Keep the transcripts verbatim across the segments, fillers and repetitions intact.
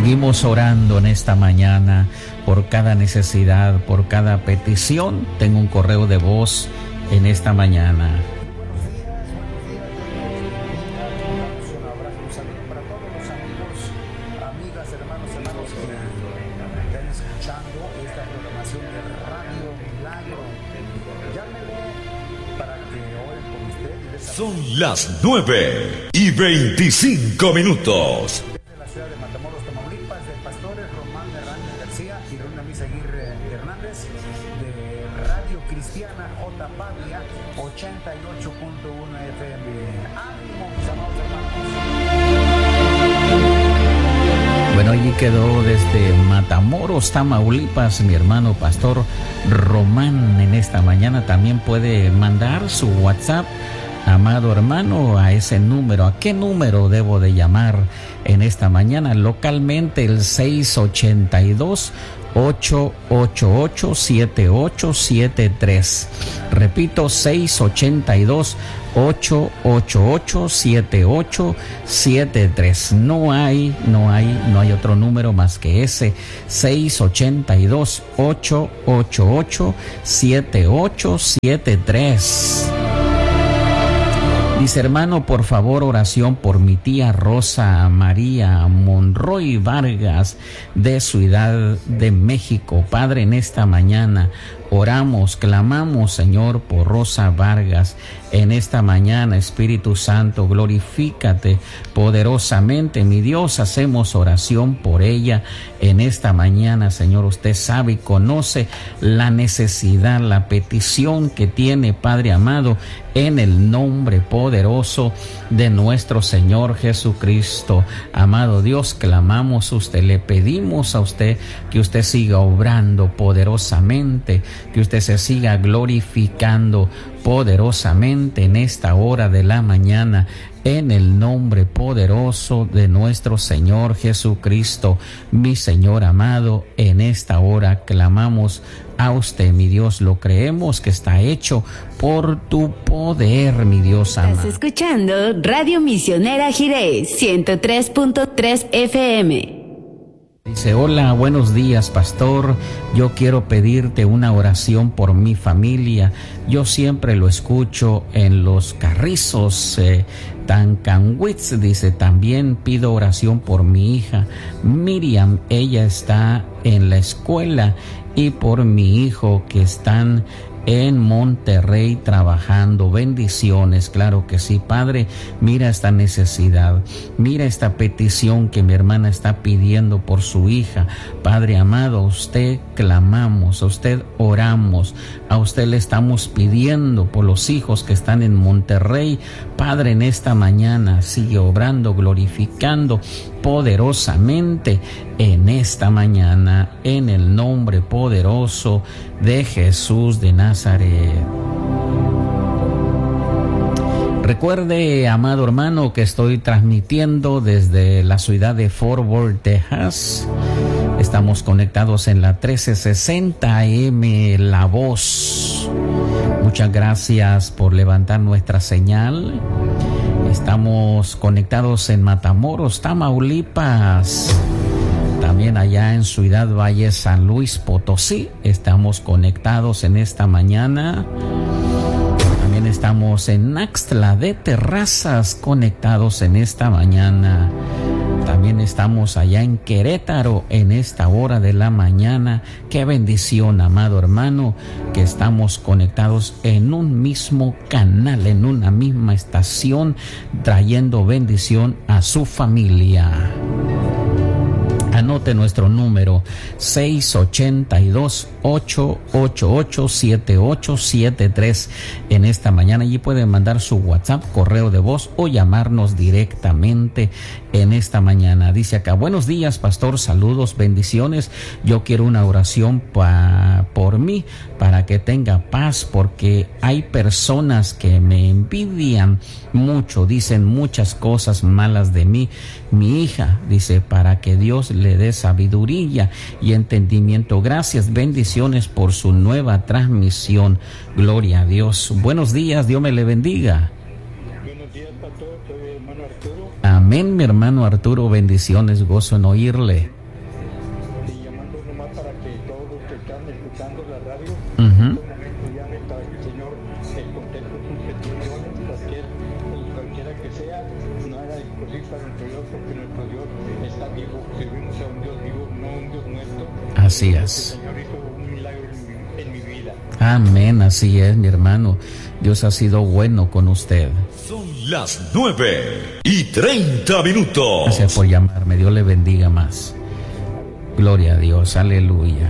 Seguimos orando en esta mañana por cada necesidad, por cada petición. Tengo un correo de voz en esta mañana. Son las nueve y veinticinco minutos. Desde la ciudad de Matamoros, Tamaulipas, de pastores Román Hernández García y Runa Misaguirre Hernández, de Radio Cristiana J. Pavia, ochenta y ocho punto uno F M. ¡Ánimo, mis amados hermanos! Bueno, allí quedó desde Matamoros, Tamaulipas, mi hermano pastor Román en esta mañana. También puede mandar su WhatsApp, amado hermano, a ese número. ¿A qué número debo de llamar en esta mañana? Localmente el seis ocho dos, ocho ocho ocho, siete ocho siete tres. Repito, seis ocho dos, ocho ocho ocho, siete ocho siete tres. No hay, no hay, no hay otro número más que ese, seis ocho dos, ocho ocho ocho, siete ocho siete tres. Dice, hermano, por favor, oración por mi tía Rosa María Monroy Vargas de Ciudad de México. Padre, en esta mañana oramos, clamamos, Señor, por Rosa Vargas. En esta mañana, Espíritu Santo, glorifícate poderosamente, mi Dios. Hacemos oración por ella en esta mañana, Señor. Usted sabe y conoce la necesidad, la petición que tiene, Padre amado, en el nombre poderoso de nuestro Señor Jesucristo. Amado Dios, clamamos a usted, le pedimos a usted que usted siga obrando poderosamente, que usted se siga glorificando poderosamente en esta hora de la mañana, en el nombre poderoso de nuestro Señor Jesucristo. Mi Señor amado, en esta hora clamamos a usted, mi Dios, lo creemos que está hecho por tu poder, mi Dios amado. Estás escuchando Radio Misionera Jiré, ciento tres punto tres F M. Dice, hola, buenos días, pastor. Yo quiero pedirte una oración por mi familia. Yo siempre lo escucho en los carrizos eh, Tancanwitz. Dice, también pido oración por mi hija Miriam. Ella está en la escuela, y por mi hijo que están en Monterrey trabajando. Bendiciones, claro que sí, Padre. Mira esta necesidad, mira esta petición que mi hermana está pidiendo por su hija. Padre amado, a usted clamamos, a usted oramos, a usted le estamos pidiendo por los hijos que están en Monterrey. Padre, en esta mañana sigue obrando, glorificando poderosamente en esta mañana, en el nombre poderoso de Jesús de Nazaret. Recuerde, amado hermano, que estoy transmitiendo desde la ciudad de Fort Worth, Texas. Estamos conectados en la trece sesenta A M La Voz. Muchas gracias por levantar nuestra señal. Estamos conectados en Matamoros, Tamaulipas. También allá en Ciudad Valle, San Luis Potosí. Estamos conectados en esta mañana. También estamos en Axtla de Terrazas, conectados en esta mañana. También estamos allá en Querétaro en esta hora de la mañana. Qué bendición, amado hermano, que estamos conectados en un mismo canal, en una misma estación, trayendo bendición a su familia. Anote nuestro número seis ocho dos, ocho ocho ocho, siete ocho siete tres en esta mañana. Allí pueden mandar su WhatsApp, correo de voz o llamarnos directamente en esta mañana. Dice acá, buenos días, pastor, saludos, bendiciones. Yo quiero una oración pa, por mí, para que tenga paz, porque hay personas que me envidian mucho, dicen muchas cosas malas de mí. Mi hija, dice, para que Dios le dé sabiduría y entendimiento. Gracias, bendiciones por su nueva transmisión. Gloria a Dios. Buenos días, Dios me le bendiga. Buenos días, pastor, soy hermano Arturo. Amén, mi hermano Arturo, bendiciones, gozo en oírle. Uh-huh. Para que el Señor eh, conteste sus peticiones, cualquier, cualquiera que sea, no haga imposible para nuestro Dios, porque nuestro Dios está vivo. Servimos a un Dios vivo, no a un Dios muerto. Así es. El Señor hizo un milagro en mi, en mi vida. Amén, así es, mi hermano. Dios ha sido bueno con usted. Son las nueve y treinta minutos. Gracias por llamarme. Dios le bendiga más. Gloria a Dios, aleluya.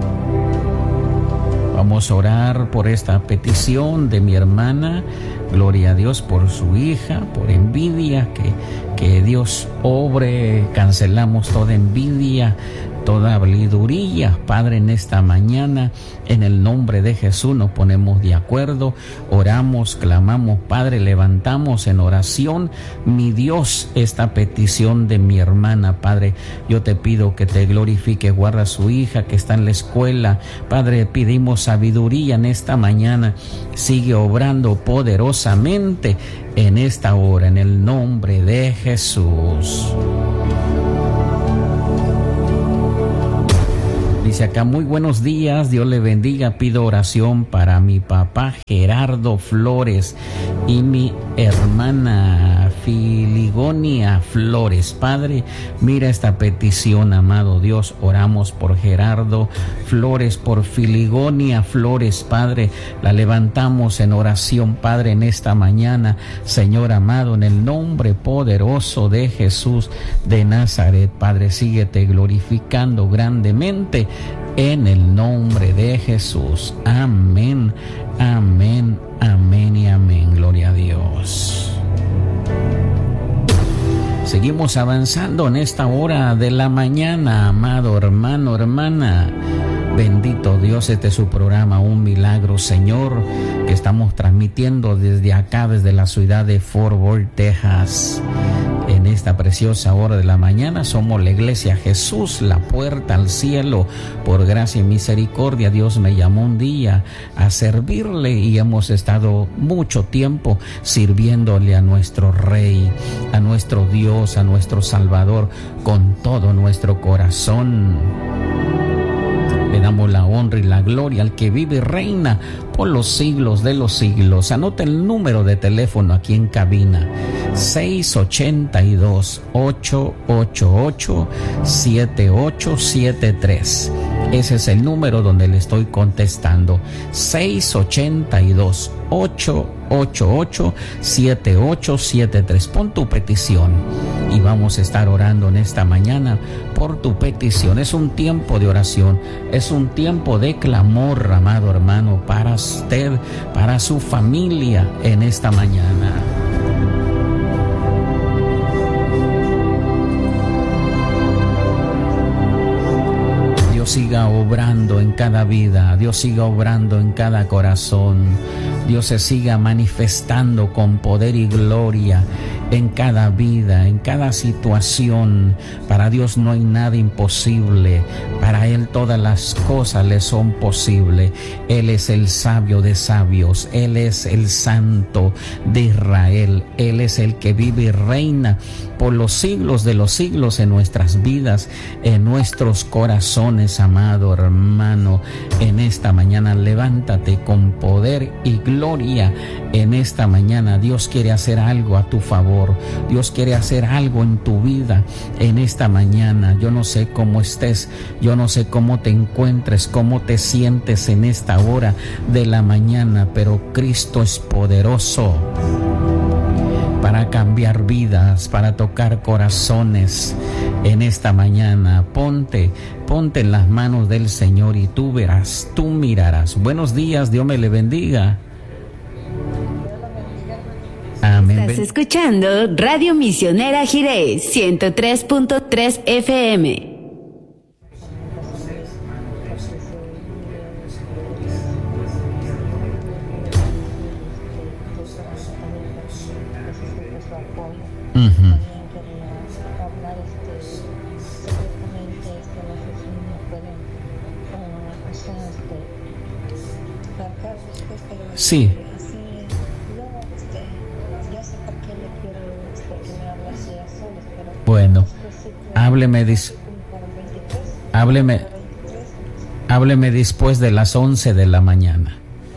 Vamos a orar por esta petición de mi hermana. Gloria a Dios por su hija, por envidia, que, que Dios obre. Cancelamos toda envidia, toda habliduría, Padre, en esta mañana, en el nombre de Jesús nos ponemos de acuerdo, oramos, clamamos, Padre, levantamos en oración, mi Dios, esta petición de mi hermana, Padre. Yo te pido que te glorifique, guarda a su hija que está en la escuela, Padre, pedimos sabiduría en esta mañana, sigue obrando poderosamente en esta hora, en el nombre de Jesús. Dice acá, muy buenos días, Dios le bendiga, pido oración para mi papá Gerardo Flores y mi hermana Filigonia Flores. Padre, mira esta petición, amado Dios, oramos por Gerardo Flores, por Filigonia Flores, Padre, la levantamos en oración, Padre, en esta mañana, Señor amado, en el nombre poderoso de Jesús de Nazaret, Padre, síguete glorificando grandemente en el nombre de Jesús. Amén, amén, amén y amén. Gloria a Dios. Seguimos avanzando en esta hora de la mañana, amado hermano, hermana. Bendito Dios, este es su programa, Un Milagro, Señor, que estamos transmitiendo desde acá, desde la ciudad de Fort Worth, Texas. En esta preciosa hora de la mañana somos la Iglesia Jesús, la puerta al cielo. Por gracia y misericordia, Dios me llamó un día a servirle y hemos estado mucho tiempo sirviéndole a nuestro Rey, a nuestro Dios, a nuestro Salvador, con todo nuestro corazón. Le damos la honra y la gloria al que vive y reina por los siglos de los siglos. Anote el número de teléfono aquí en cabina: seis ocho dos, ocho ocho ocho, siete ocho siete tres. Ese es el número donde le estoy contestando. seis ocho dos, ocho ocho ocho, siete ocho siete tres. Pon tu petición y vamos a estar orando en esta mañana por tu petición. Es un tiempo de oración, es un tiempo de clamor, amado hermano, para usted, para su familia en esta mañana. Dios siga obrando en cada vida, Dios siga obrando en cada corazón, Dios se siga manifestando con poder y gloria en cada vida, en cada situación. Para Dios no hay nada imposible, para Él todas las cosas le son posibles. Él es el sabio de sabios, Él es el santo de Israel, Él es el que vive y reina por los siglos de los siglos en nuestras vidas, en nuestros corazones, amado hermano. En esta mañana levántate con poder y gloria. En esta mañana Dios quiere hacer algo a tu favor. Dios quiere hacer algo en tu vida en esta mañana. Yo no sé cómo estés, yo no sé cómo te encuentres, cómo te sientes en esta hora de la mañana, pero Cristo es poderoso para cambiar vidas, para tocar corazones en esta mañana. Ponte, ponte en las manos del Señor y tú verás, tú mirarás. Buenos días, Dios me le bendiga. Amén. Estás escuchando Radio Misionera Jiré, ciento tres punto tres F M. Uh-huh. Sí. Bueno, hábleme, dice, hábleme, Hábleme después de las once de la mañana.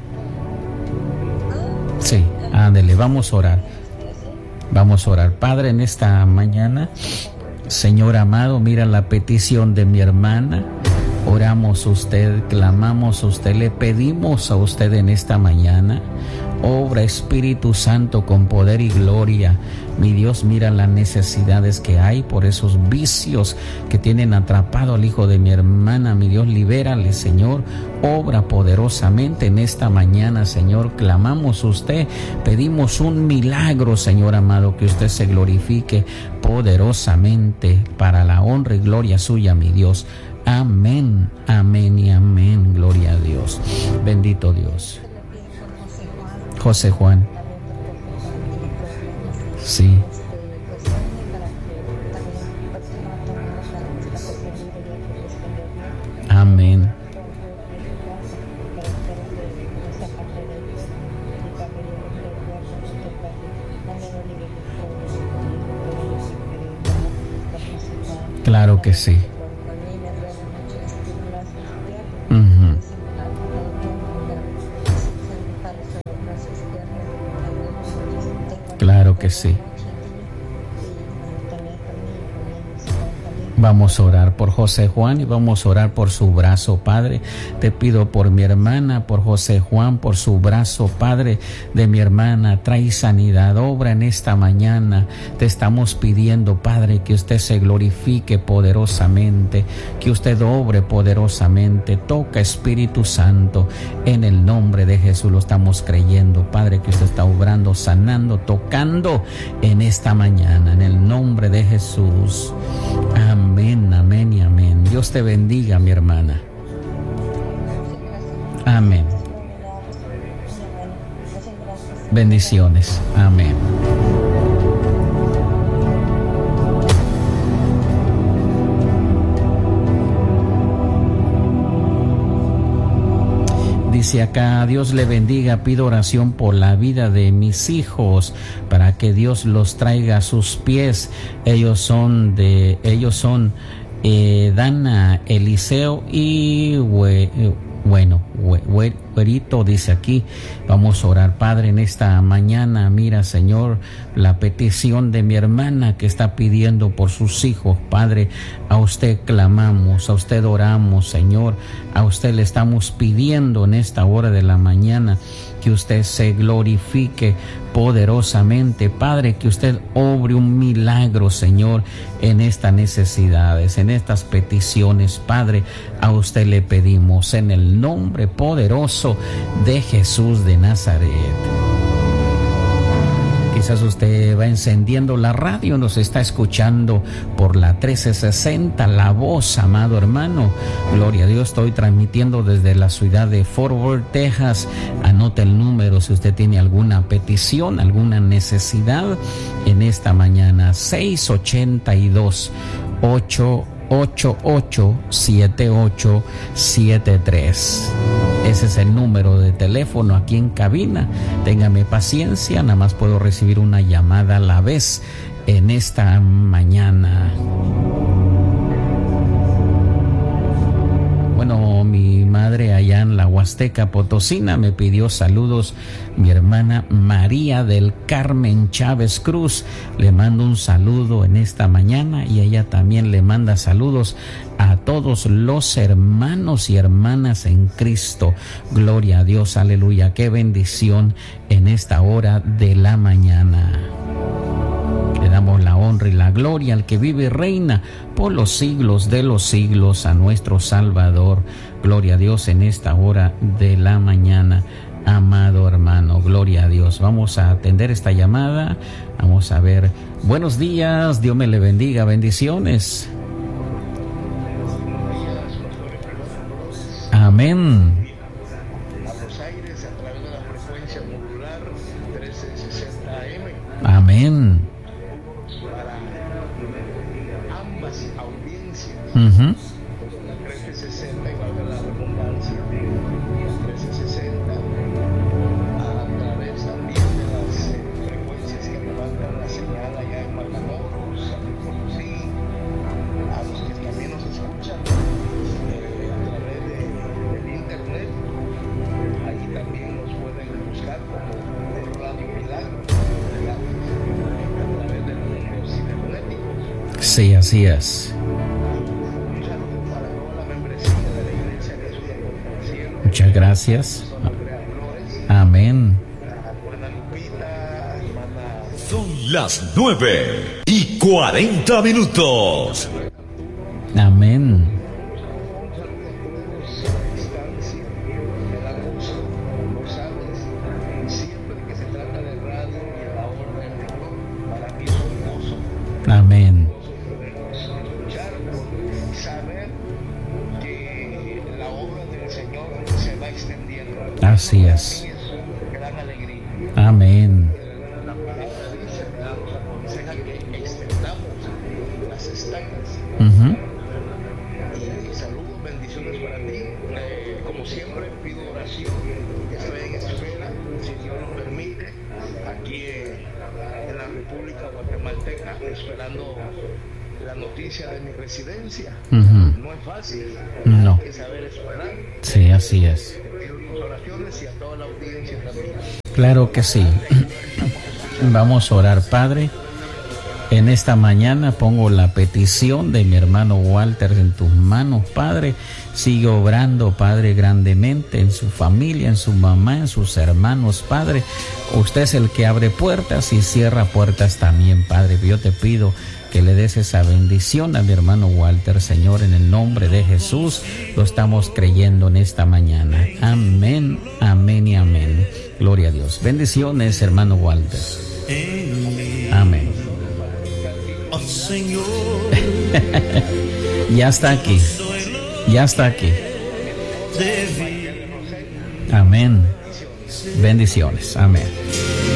Sí, ándele, vamos a orar. Vamos a orar. Padre, en esta mañana, Señor amado, mira la petición de mi hermana. Oramos a usted, clamamos a usted, le pedimos a usted en esta mañana. Obra Espíritu Santo con poder y gloria. Mi Dios, mira las necesidades que hay por esos vicios que tienen atrapado al hijo de mi hermana. Mi Dios, libérale, Señor. Obra poderosamente en esta mañana, Señor. Clamamos a usted, pedimos un milagro, Señor amado, que usted se glorifique poderosamente para la honra y gloria suya, mi Dios. Amén, amén y amén. Gloria a Dios. Bendito Dios. José Juan. Sí. Amén. Claro que sí. Uh-huh. Claro que sí. Vamos a orar por José Juan y vamos a orar por su brazo, Padre. Te pido por mi hermana, por José Juan, por su brazo, Padre, de mi hermana. Trae sanidad, obra en esta mañana. Te estamos pidiendo, Padre, que usted se glorifique poderosamente, que usted obre poderosamente. Toca, Espíritu Santo, en el nombre de Jesús lo estamos creyendo, Padre, que usted está obrando, sanando, tocando en esta mañana, en el nombre de Jesús. Amén. Amén, amén y amén. Dios te bendiga, mi hermana. Amén. Bendiciones. Amén. Dice acá, Dios le bendiga, pido oración por la vida de mis hijos, para que Dios los traiga a sus pies. Ellos son de, ellos son eh, Dana, Eliseo y we, bueno, we, we, Güerito, dice aquí. Vamos a orar, Padre, en esta mañana. Mira, Señor, la petición de mi hermana que está pidiendo por sus hijos, Padre. A usted clamamos, a usted oramos, Señor. A usted le estamos pidiendo en esta hora de la mañana que usted se glorifique poderosamente, Padre, que usted obre un milagro, Señor, en estas necesidades, en estas peticiones, Padre. A usted le pedimos en el nombre poderoso de Jesús de Nazaret. Quizás usted va encendiendo la radio, nos está escuchando por la trece sesenta, La Voz, amado hermano. Gloria a Dios, estoy transmitiendo desde la ciudad de Fort Worth, Texas. Anote el número si usted tiene alguna petición, alguna necesidad en esta mañana. seis ochenta y dos, ocho ocho ocho, siete ocho siete tres. Ese es el número de teléfono aquí en cabina. Téngame paciencia, nada más puedo recibir una llamada a la vez en esta mañana. Bueno, mi madre allá en la Huasteca Potosina me pidió saludos. Mi hermana María del Carmen Chávez Cruz, le mando un saludo en esta mañana, y ella también le manda saludos a todos los hermanos y hermanas en Cristo. Gloria a Dios, aleluya, qué bendición en esta hora de la mañana. Le damos la honra y la gloria al que vive y reina por los siglos de los siglos, a nuestro Salvador. Gloria a Dios en esta hora de la mañana, amado hermano. Gloria a Dios. Vamos a atender esta llamada. Vamos a ver. Buenos días, Dios me le bendiga. Bendiciones. Amén. A los aires a través de la frecuencia modular trece sesenta A M. Amén. Para ambas audiencias. Uh-huh. trece sesenta, igual que la redundancia. trece sesenta. A través también de las eh, frecuencias que me mandan la señal allá en Matamoros, San Luis Potosí, a los que también nos escuchan eh, a través de Sí, así es. Un saludo para toda la membresía de la Iglesia Jesús de Cielo. Muchas gracias. Andrea Flores, Amén. hermana Lupita, hermana Son las nueve y cuarenta minutos. Amén. distancia, me da gusto, lo sabes, siempre que se trata de radio y la obra del Señor, para mí es un gozo, Amén. escuchar, saber que la obra del Señor se va extendiendo. Así es. Para mí es una gran alegría. Amén. La palabra dice, nos aconseja que extendamos las estacas. Ujú. Y saludos, bendiciones para ti. Eh, como siempre, pido oración. Estoy en espera, si Dios nos permite, aquí en, en la República Guatemalteca, esperando la noticia de mi residencia. Ujú. No es fácil, No. hay que saber esperar. Sí, así es. Te pido tus oraciones y a toda la audiencia también. Claro que sí. Vamos a orar, Padre. En esta mañana pongo la petición de mi hermano Walter en tus manos, Padre. Sigue obrando, Padre, grandemente en su familia, en su mamá, en sus hermanos, Padre. Usted es el que abre puertas y cierra puertas también, Padre. Yo te pido que le des esa bendición a mi hermano Walter, Señor, en el nombre de Jesús. Lo estamos creyendo en esta mañana. Amén, amén y amén. Gloria a Dios. Bendiciones, hermano Walter. Amén. Oh, Señor, Ya está aquí. Ya está aquí. de vida. Amén. Bendiciones. Amén.